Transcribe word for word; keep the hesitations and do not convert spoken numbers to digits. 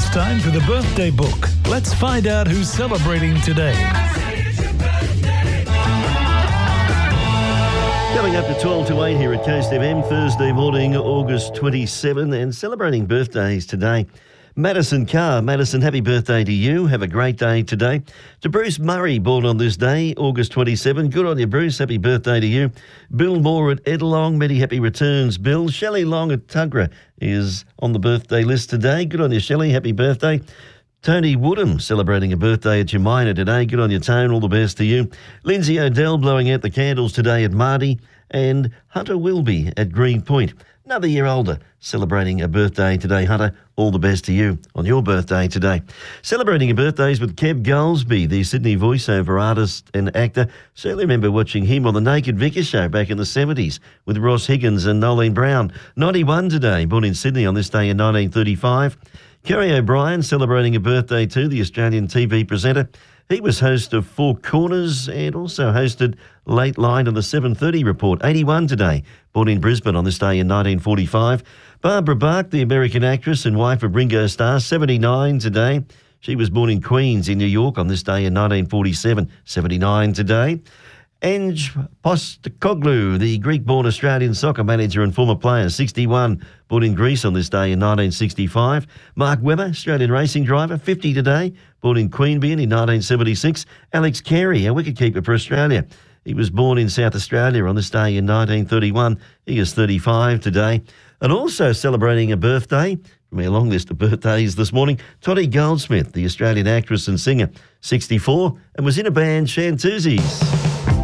It's time for the birthday book. Let's find out who's celebrating today. Coming up to twelve to eight here at Coast F M, Thursday morning, August twenty-seventh, and celebrating birthdays today. Madison Carr. Madison, happy birthday to you. Have a great day today. To Bruce Murray, born on this day, August twenty-seventh. Good on you, Bruce. Happy birthday to you. Bill Moore at Edelong. Many happy returns, Bill. Shelley Long at Tuggerah is on the birthday list today. Good on you, Shelley. Happy birthday. Tony Woodham celebrating a birthday at Jemina today. Good on your Tone. All the best to you. Lindsay O'Dell blowing out the candles today at Marty. And Hunter Wilby at Green Point. Another year older, celebrating a birthday today, Hunter. All the best to you on your birthday today. Celebrating your birthdays with Kev Goldsby, the Sydney voiceover artist and actor. Certainly remember watching him on the Naked Vicar show back in the seventies with Ross Higgins and Nolene Brown. ninety-one today, born in Sydney on this day in nineteen thirty-five. Kerry O'Brien celebrating a birthday too, the Australian T V presenter. He was host of Four Corners and also hosted Late Line on the seven thirty Report. eighty-one today, born in Brisbane on this day in nineteen forty-five. Barbara Bach, the American actress and wife of Ringo Starr, seventy-nine today. She was born in Queens in New York on this day in nineteen forty-seven. seventy-nine today. Ange Postecoglou, the Greek-born Australian soccer manager and former player, sixty-one, born in Greece on this day in nineteen sixty-five. Mark Webber, Australian racing driver, fifty today, born in Queanbeyan in nineteen seventy-six. Alex Carey, a wicketkeeper for Australia. He was born in South Australia on this day in nineteen thirty-one. He is thirty-five today. And also celebrating a birthday, from our long list of birthdays this morning, Toddy Goldsmith, the Australian actress and singer, sixty-four, and was in a band, Shantuzzies.